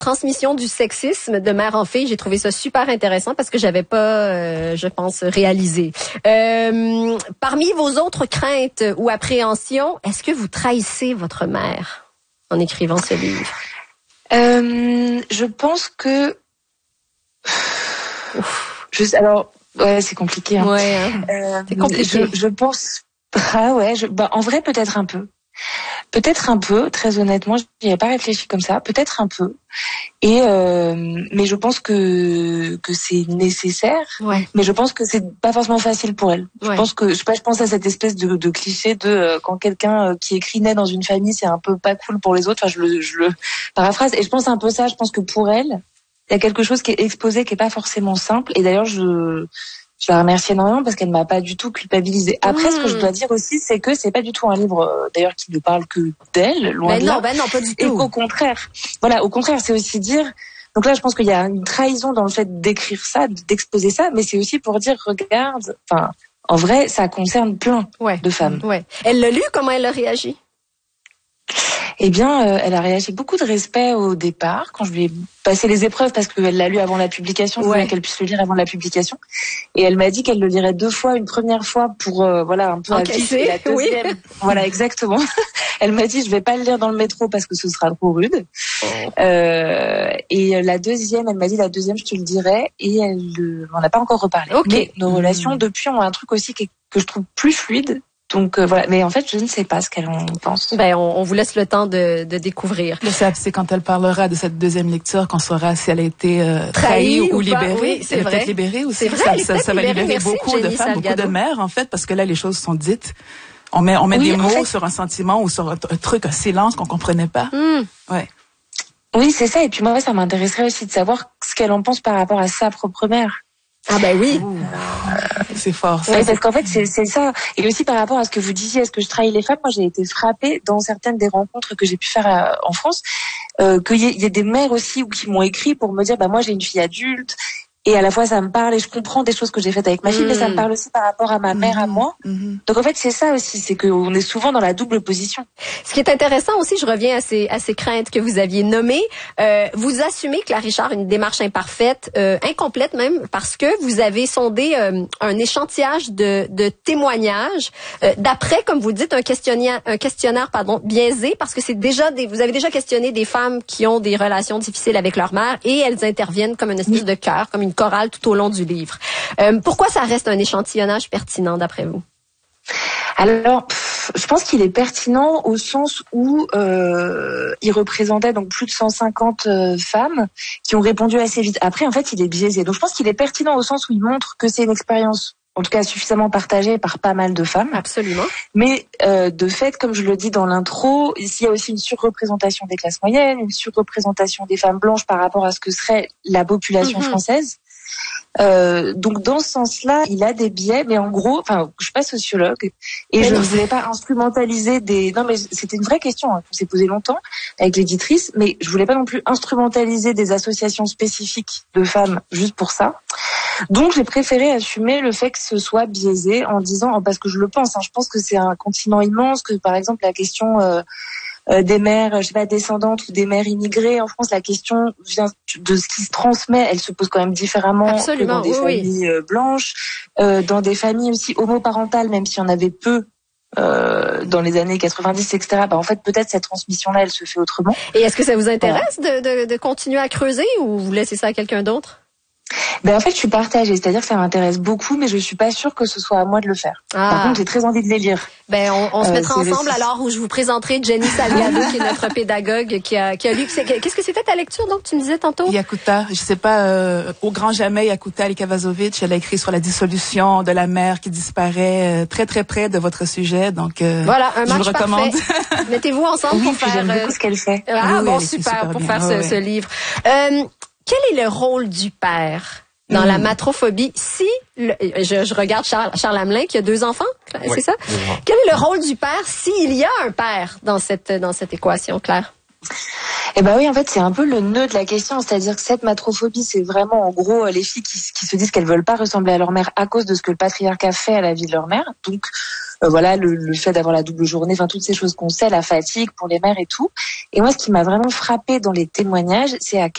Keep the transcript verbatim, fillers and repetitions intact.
transmission du sexisme de mère en fille. J'ai trouvé ça super intéressant parce que j'avais pas, euh, je pense, réalisé. Euh, parmi vos autres craintes ou appréhensions, est-ce que vous trahissez votre mère en écrivant ce livre? Euh, je pense que... Je... Alors, ouais, c'est compliqué. Hein. Ouais, hein. Euh, c'est compliqué. Je, je pense... Ah ouais, je... bah, en vrai, peut-être un peu. Peut-être un peu, très honnêtement, je n'y avais pas réfléchi comme ça. Peut-être un peu. Et euh, mais je pense que que c'est nécessaire. Ouais. Mais je pense que c'est pas forcément facile pour elle. Je ouais. pense que je sais pas. Je pense à cette espèce de, de cliché de euh, quand quelqu'un euh, qui écrit naît dans une famille, c'est un peu pas cool pour les autres. Enfin, je le je le paraphrase. Et je pense un peu ça. Je pense que pour elle, il y a quelque chose qui est exposé, qui est pas forcément simple. Et d'ailleurs, je Je la remercie énormément parce qu'elle m'a pas du tout culpabilisée. Après, mmh. ce que je dois dire aussi, c'est que c'est pas du tout un livre, euh, d'ailleurs, qui ne parle que d'elle, loin ben de non, là. Ben non, pas du tout. Et qu'au contraire, voilà, au contraire, c'est aussi dire. Donc là, je pense qu'il y a une trahison dans le fait d'écrire ça, d'exposer ça, mais c'est aussi pour dire, regarde, enfin, en vrai, ça concerne plein ouais. de femmes. Ouais. Elle l'a lu, comment elle a réagi? Eh bien, euh, elle a réagi avec beaucoup de respect au départ, quand je lui ai passé les épreuves, parce qu'elle l'a lu avant la publication, je ouais. voulais qu'elle puisse le lire avant la publication. Et elle m'a dit qu'elle le lirait deux fois, une première fois pour, euh, voilà, un peu à vif, et la deuxième, oui. Voilà, exactement. Elle m'a dit, je vais pas le lire dans le métro parce que ce sera trop rude. Oh. Euh, et la deuxième, elle m'a dit, la deuxième, je te le dirai, et elle, euh, on n'a pas encore reparlé. Okay. Mais nos mmh. relations, depuis, ont un truc aussi que, que je trouve plus fluide. Donc euh, voilà, mais en fait, je ne sais pas ce qu'elle en pense. Ben, on, on vous laisse le temps de, de découvrir. C'est, c'est quand elle parlera de cette deuxième lecture qu'on saura si elle a été euh, trahie, trahie ou, ou libérée. Oui, c'est elle vrai. Peut-être libérée aussi. C'est vrai, ça, elle est ça, ça va libérer Merci, beaucoup Jenny de femmes, Salgado. beaucoup de mères en fait, parce que là, les choses sont dites. On met, on met oui, des mots fait... sur un sentiment ou sur un, un truc, un silence qu'on comprenait pas. Mm. Ouais. Oui, c'est ça. Et puis moi, ça m'intéresserait aussi de savoir ce qu'elle en pense par rapport à sa propre mère. Ah ben oui, euh, c'est fort. Ça, oui, c'est... parce qu'en fait c'est, c'est ça. Et aussi par rapport à ce que vous disiez, est-ce que je trahis les femmes? Moi, j'ai été frappée dans certaines des rencontres que j'ai pu faire à, en France, euh, qu'il y ait, il y ait des mères aussi ou qui m'ont écrit pour me dire, bah moi j'ai une fille adulte. Et à la fois, ça me parle et je comprends des choses que j'ai faites avec ma fille, mmh. mais ça me parle aussi par rapport à ma mère, mmh. à moi. Mmh. Donc en fait, c'est ça aussi, c'est qu'on est souvent dans la double position. Ce qui est intéressant aussi, je reviens à ces, à ces craintes que vous aviez nommées. Euh, vous assumez, Claire Richard, une démarche imparfaite, euh, incomplète même, parce que vous avez sondé euh, un échantillage de, de témoignages, euh, d'après, comme vous dites, un questionnaire, un questionnaire pardon, biaisé, parce que c'est déjà des, vous avez déjà questionné des femmes qui ont des relations difficiles avec leur mère et elles interviennent comme une espèce de cœur, comme une chorale tout au long du livre. Euh, pourquoi ça reste un échantillonnage pertinent d'après vous? Alors, pff, je pense qu'il est pertinent au sens où euh, il représentait donc plus de cent cinquante euh, femmes qui ont répondu assez vite. Après, en fait, il est biaisé. Donc, je pense qu'il est pertinent au sens où il montre que c'est une expérience, en tout cas suffisamment partagée par pas mal de femmes. Absolument. Mais euh, de fait, comme je le dis dans l'intro, ici il y a aussi une surreprésentation des classes moyennes, une surreprésentation des femmes blanches par rapport à ce que serait la population mm-hmm. française. Euh, donc dans ce sens-là, il a des biais, mais en gros, enfin, je suis pas sociologue et mais je ne voulais pas instrumentaliser des. Non, mais c'était une vraie question hein, qu'on s'est posée longtemps avec l'éditrice, mais je voulais pas non plus instrumentaliser des associations spécifiques de femmes juste pour ça. Donc j'ai préféré assumer le fait que ce soit biaisé en disant, parce que je le pense, hein, je pense que c'est un continent immense, que par exemple la question euh, Euh, des mères, je sais pas, descendantes ou des mères immigrées. En France, la question vient de ce qui se transmet. Elle se pose quand même différemment Absolument, que dans des oui, familles oui. blanches, euh, dans des familles aussi homoparentales, même s'il y en avait peu euh, dans les années quatre-vingt-dix, et cetera. Bah, en fait, peut-être cette transmission-là, elle se fait autrement. Et est-ce que ça vous intéresse voilà. de, de, de continuer à creuser ou vous laissez ça à quelqu'un d'autre? Ben en fait, je suis partagée, c'est-à-dire que ça m'intéresse beaucoup, mais je suis pas sûre que ce soit à moi de le faire. Ah. Par contre, j'ai très envie de les lire. Ben, on, on se euh, mettra ensemble le... alors où je vous présenterai Jenny Salgado, qui est notre pédagogue, qui a, qui a lu. Qu'est-ce que c'était ta lecture donc tu me disais tantôt? Yakuta, je sais pas, euh, au grand jamais, Yakuta Likavazovic, elle a écrit sur la dissolution de la mer qui disparaît, euh, très très près de votre sujet, donc euh, voilà un match je vous recommande. Parfait. Mettez-vous ensemble oui, pour faire. J'aime beaucoup ce qu'elle fait. Ah oui, bon, oui, super, super pour bien. faire oh, ce, ouais. ce livre. Euh, quel est le rôle du père dans mmh. la matrophobie? Si, le, je, je regarde Charles, Charles Hamelin qui a deux enfants, c'est oui, ça? Quel est le rôle du père s'il y a un père dans cette, dans cette équation, Claire? Eh ben oui, en fait, c'est un peu le nœud de la question, c'est-à-dire que cette matrophobie, c'est vraiment, en gros, les filles qui, qui se disent qu'elles veulent pas ressembler à leur mère à cause de ce que le patriarcat fait à la vie de leur mère. Donc, euh, voilà, le, le fait d'avoir la double journée, enfin, toutes ces choses qu'on sait, la fatigue pour les mères et tout. Et moi, ce qui m'a vraiment frappée dans les témoignages, c'est à